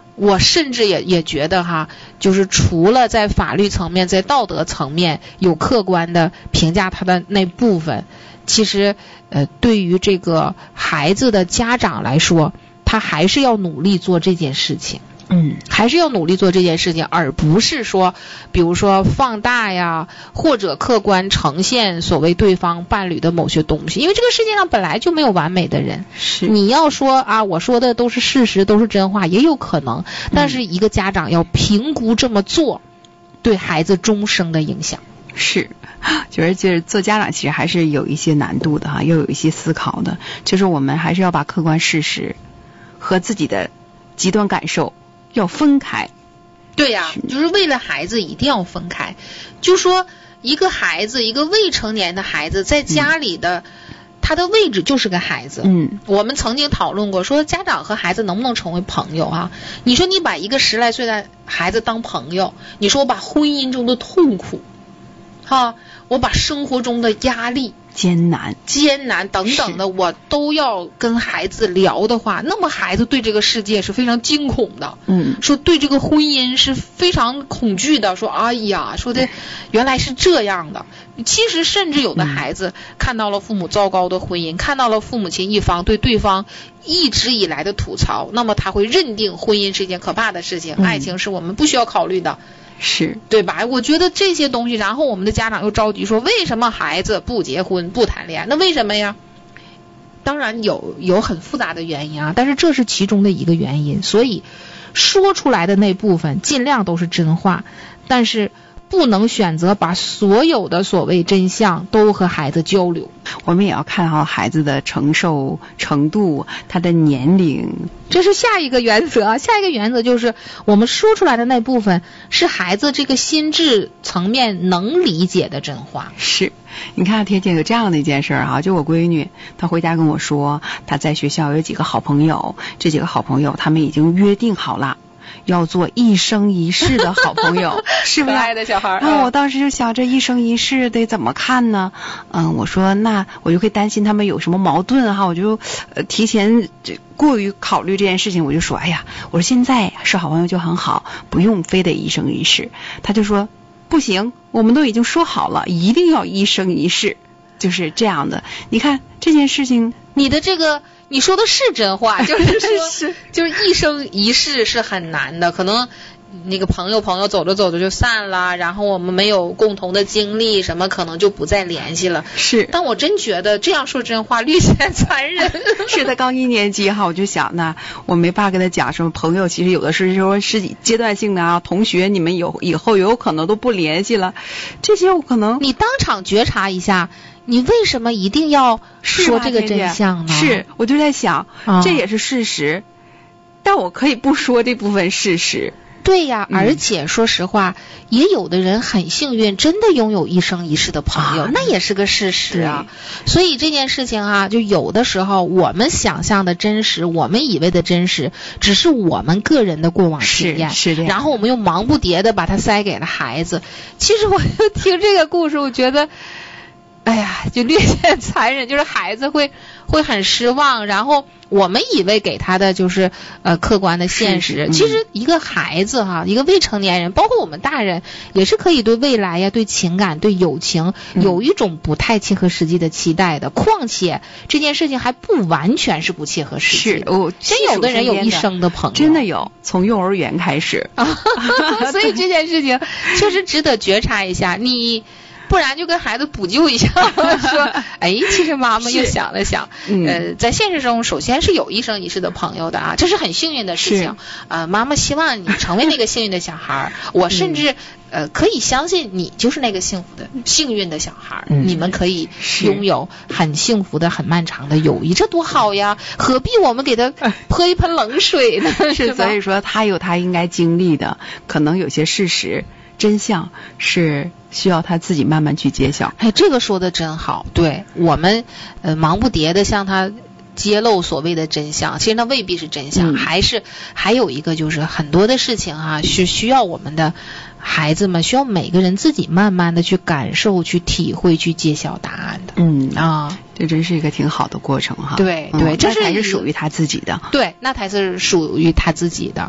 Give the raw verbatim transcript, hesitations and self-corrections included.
我甚至也也觉得哈，就是除了在法律层面，在道德层面有客观的评价他的那部分，其实呃，对于这个孩子的家长来说，他还是要努力做这件事情。嗯，还是要努力做这件事情，而不是说比如说放大呀，或者客观呈现所谓对方伴侣的某些东西，因为这个世界上本来就没有完美的人。是，你要说啊，我说的都是事实，都是真话，也有可能，但是一个家长要评估这么做对孩子终生的影响。 是，觉得就是做家长其实还是有一些难度的哈，又有一些思考的，就是我们还是要把客观事实和自己的极端感受要分开。 对呀、啊，就是为了孩子一定要分开。就说一个孩子，一个未成年的孩子在家里的、嗯、他的位置就是个孩子。嗯，我们曾经讨论过，说家长和孩子能不能成为朋友啊？你说你把一个十来岁的孩子当朋友，你说我把婚姻中的痛苦，哈，我把生活中的压力、 艰难、 艰难等等的，我都要跟孩子聊的话，那么孩子对这个世界是非常惊恐的。嗯，说对这个婚姻是非常恐惧的，说哎呀，说的原来是这样的。其实甚至有的孩子看到了父母糟糕的婚姻、嗯、看到了父母亲一方对对方一直以来的吐槽，那么他会认定婚姻是一件可怕的事情、嗯、爱情是我们不需要考虑的， 是对吧？我觉得这些东西，然后我们的家长又着急说，为什么孩子不结婚不谈恋爱？那为什么呀？当然有有很复杂的原因啊，但是这是其中的一个原因。所以说出来的那部分尽量都是真话，但是不能选择把所有的所谓真相都和孩子交流。 我们也要看好孩子的承受程度，他的年龄， 这是下一个原则。下一个原则就是我们说出来的那部分是孩子这个心智层面能理解的真话。 是，你看天天有这样的一件事啊，就我闺女她回家跟我说，她在学校有几个好朋友，这几个好朋友他们已经约定好了要做一生一世的好朋友，是不是？可爱的小孩。 然后我当时就想，这一生一世得怎么看呢？嗯，我说那我就会担心他们有什么矛盾哈，我就呃提前过于考虑这件事情，我就说，哎呀，我说现在是好朋友就很好，不用非得一生一世。他就说不行，我们都已经说好了，一定要一生一世，就是这样的。你看这件事情， 你的这个。你说的是真话，就是说就是一生一世是很难的，可能那个朋友朋友走着走着就散了，然后我们没有共同的经历什么，可能就不再联系了。 是， 但我真觉得这样说真话略显残忍。 是他刚一年级哈，我就想呢，我没法跟他讲什么朋友其实有的是说是阶段性的啊，同学你们有以后有可能都不联系了，这些我可能你当场觉察一下。你为什么一定要说这个真相呢？ 是，我就在想、哦、这也是事实，但我可以不说这部分事实。 对呀、嗯、而且说实话，也有的人很幸运真的拥有一生一世的朋友、啊、那也是个事实啊。所以这件事情啊，就有的时候我们想象的真实，我们以为的真实，只是我们个人的过往经验， 是是， 然后我们又忙不迭的把它塞给了孩子。其实我就听这个故事，我觉得哎呀，就略显残忍，就是孩子会会很失望，然后我们以为给他的就是呃客观的现实，嗯、其实一个孩子哈，一个未成年人，包括我们大人，也是可以对未来呀、对情感、对友情有一种不太切合实际的期待的。嗯、况且这件事情还不完全是不切合实际的， 是我真有的人有一生的朋友， 真的有，从幼儿园开始， 所以这件事情确实值得觉察一下。你。不然就跟孩子补救一下，说，哎，其实妈妈又想了想，呃，在现实中，首先是有一生一世的朋友的啊，这是很幸运的事情。呃，妈妈希望你成为那个幸运的小孩，我甚至呃可以相信你就是那个幸福的幸运的小孩，嗯、你们可以拥有很幸福的、很漫长的友谊，这多好呀！何必我们给他泼一盆冷水呢？ 是，所以说他有他应该经历的，可能有些事实。真相是需要他自己慢慢去揭晓。 哎，这个说的真好。对，我们呃忙不迭的向他揭露所谓的真相，其实那未必是真相，嗯、还是还有一个就是很多的事情啊，是需要我们的孩子们，需要每个人自己慢慢的去感受、去体会、去揭晓答案的。 嗯啊，这真是一个挺好的过程哈。 对对， 嗯、这才是属于他自己的。 对，那才是属于他自己的。